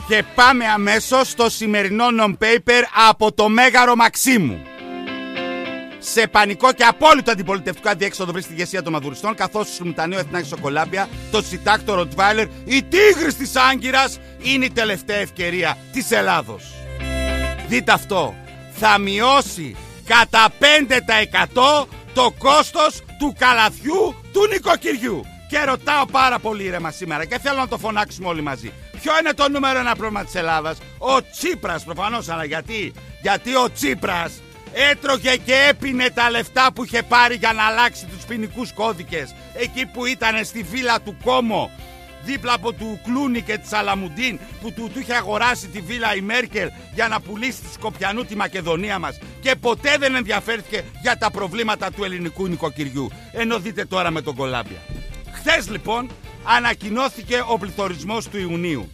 Και πάμε αμέσως στο σημερινό non-paper από το Μέγαρο Μαξίμου. Σε πανικό και απόλυτο αντιπολιτευτικό αδιέξοδο βρίσκει τη ηγεσία των Μαδουριστών, καθώς το Σιμουλτανείο Εθνάκι στο Κολάμπια, το Σιτάκτο Ροτβάιλερ, η τίγρης της Άγκυρας, είναι η τελευταία ευκαιρία της Ελλάδος. Δείτε αυτό, θα μειώσει κατά 5% το κόστος του καλαθιού του νοικοκυριού. Και ρωτάω πάρα πολύ ήρεμα σήμερα και θέλω να το φωνάξουμε όλοι μαζί. Ποιο είναι το νούμερο ένα πρόβλημα της Ελλάδας? Ο Τσίπρας προφανώς, αλλά γιατί ο Τσίπρας έτρωγε και έπινε τα λεφτά που είχε πάρει για να αλλάξει τους ποινικούς κώδικες. Εκεί που ήταν στη βίλα του Κόμο, δίπλα από του Κλούνι και της Αλαμουντίν, που του είχε αγοράσει τη βίλα η Μέρκελ για να πουλήσει τη Σκοπιανού τη Μακεδονία μας, και ποτέ δεν ενδιαφέρθηκε για τα προβλήματα του ελληνικού νοικοκυριού. Ενώ δείτε τώρα με τον Κολάμπια. Χθες λοιπόν ανακοινώθηκε ο πληθωρισμός του Ιουνίου.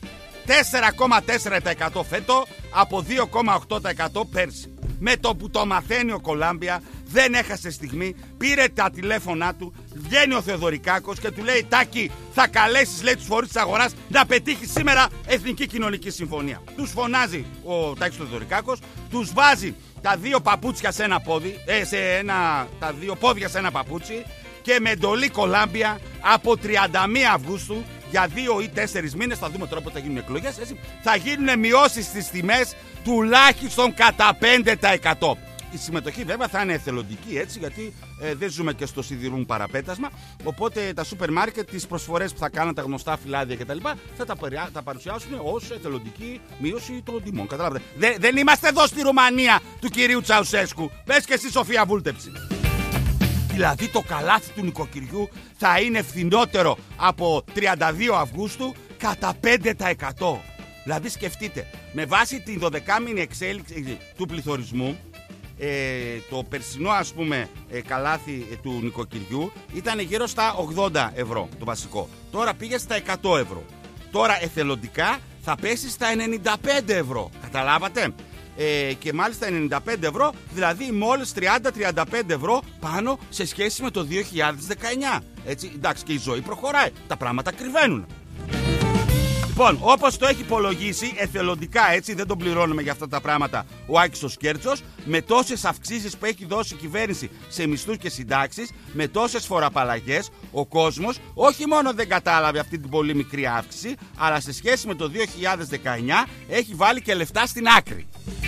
4,4% φέτο από 2,8% πέρσι. Με το που το μαθαίνει ο Κολάμπια, δεν έχασε στιγμή, πήρε τα τηλέφωνά του, βγαίνει ο Θεοδωρικάκος και του λέει: Τάκη, θα καλέσεις, λέει, τους φορείς της αγοράς να πετύχεις σήμερα Εθνική Κοινωνική Συμφωνία. Τους φωνάζει ο Τάκης Θεοδωρικάκος, τους βάζει τα δύο παπούτσια σε ένα πόδι, τα δύο πόδια σε ένα παπούτσι, και με εντολή Κολάμπια από 31 Αυγούστου για 2 ή 4 μήνες, θα δούμε τώρα πότε θα γίνουν εκλογές, θα γίνουν μειώσεις στις τιμές τουλάχιστον κατά 5%. Η συμμετοχή βέβαια θα είναι εθελοντική, έτσι, γιατί δεν ζούμε και στο σιδηρούν παραπέτασμα. Οπότε τα σούπερ μάρκετ, τις προσφορές που θα κάνουν, τα γνωστά φυλάδια κτλ., θα τα παρουσιάσουν ως εθελοντική μείωση των τιμών. Καταλάβατε. Δεν είμαστε εδώ στη Ρουμανία του κυρίου Τσαουσέσκου. Πες και εσύ, Σοφία Βούλτεψη. Δηλαδή το καλάθι του νοικοκυριού θα είναι φθηνότερο από 32 Αυγούστου κατά 5%. Δηλαδή σκεφτείτε, με βάση την 12μηνη εξέλιξη του πληθωρισμού, το περσινό ας πούμε καλάθι του νοικοκυριού ήταν γύρω στα 80 ευρώ το βασικό. Τώρα πήγε στα 100 ευρώ. Τώρα εθελοντικά θα πέσει στα 95 ευρώ. Καταλάβατε? Και μάλιστα 95 ευρώ, δηλαδή μόλις 30-35 ευρώ πάνω σε σχέση με το 2019. Έτσι, εντάξει, και η ζωή προχωράει, τα πράγματα κρυβαίνουν. Λοιπόν, όπως το έχει υπολογίσει εθελοντικά, έτσι, δεν τον πληρώνουμε για αυτά τα πράγματα ο Άκης ο Σκέρτσος, με τόσες αυξήσεις που έχει δώσει η κυβέρνηση σε μισθούς και συντάξεις, με τόσες φοραπαλλαγές, ο κόσμος όχι μόνο δεν κατάλαβε αυτή την πολύ μικρή αύξηση, αλλά σε σχέση με το 2019 έχει βάλει και λεφτά στην άκρη.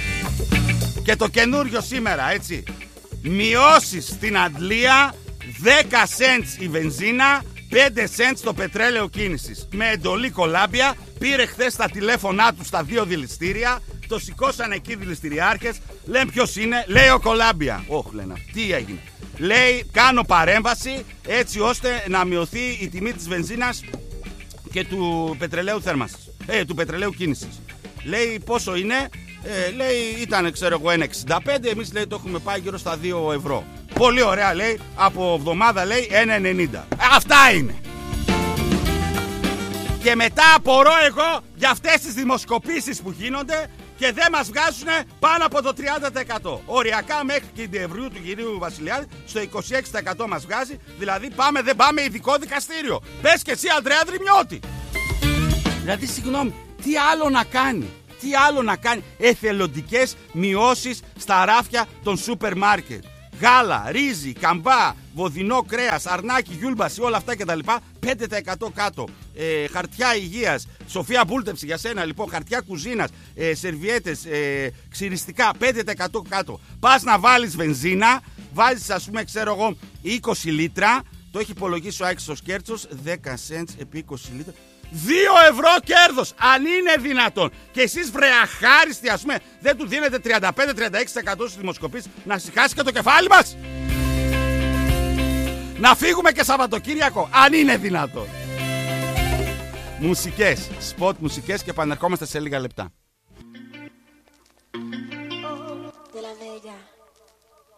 Και το καινούριο σήμερα, έτσι, μειώσεις στην Αντλία, 10 cents η βενζίνα, 5 cents το πετρέλαιο κίνησης. Με εντολή Κολάμπια, πήρε χθες τα τηλέφωνά του στα 2 δηληστήρια, το σηκώσαν εκεί δηληστηριάρχες, λένε ποιος είναι, λέει ο Κολάμπια. Λένε, τι έγινε? Λέει, κάνω παρέμβαση έτσι ώστε να μειωθεί η τιμή της βενζίνας και του πετρελαίου θέρμανσης, του πετρελαίου κίνησης. Λέει, πόσο είναι? Λέει, ήταν, ξέρω εγώ, 1,65, εμείς, λέει, το έχουμε πάει γύρω στα 2 ευρώ. Πολύ ωραία, λέει, από εβδομάδα, λέει, 1,90. Αυτά είναι. Και μετά απορώ εγώ για αυτές τις δημοσκοπήσεις που γίνονται και δεν μας βγάζουν πάνω από το 30%. Οριακά μέχρι και την Ευρείου του κυρίου Βασιλιάδη στο 26% μας βγάζει. Δηλαδή πάμε δεν πάμε ειδικό δικαστήριο. Πες και εσύ, Ανδρέα Δρυμιώτη. Δηλαδή, συγγνώμη, τι άλλο να κάνει? Τι άλλο να κάνει? Εθελοντικές μειώσεις στα ράφια των σούπερ μάρκετ. Γάλα, ρύζι, καμπά, βοδινό κρέας, αρνάκι, γιούλμπαση, όλα αυτά κτλ. 5% κάτω. Χαρτιά υγείας. Σοφία Βούλτεψη, για σένα λοιπόν. Χαρτιά κουζίνας, σερβιέτες, ξυριστικά, 5% κάτω. Πας να βάλεις βενζίνα, βάζεις, ας πούμε, ξέρω εγώ, 20 λίτρα. Το έχει υπολογίσει ο Άκης ο Σκέρτσος. 10 cents επί 20 λίτρα. 2 ευρώ κέρδος, αν είναι δυνατόν. Και εσείς, βρε αχάριστοι, ας πούμε, δεν του δίνετε 35-36% στις δημοσκοπήσεις, να σηκάσει και το κεφάλι μας? Να φύγουμε και Σαββατοκύριακο, αν είναι δυνατόν. Μουσικές, σποτ μουσικές, και επανερχόμαστε σε λίγα λεπτά.